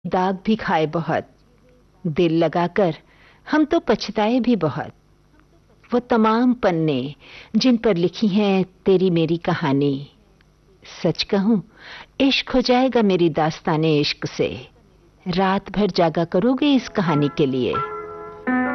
दाग भी खाए बहुत, दिल लगाकर हम तो पछताए भी बहुत। वो तमाम पन्ने जिन पर लिखी है तेरी मेरी कहानी, सच कहूं इश्क हो जाएगा मेरी दास्ताने इश्क से। रात भर जागा करोगे इस कहानी के लिए।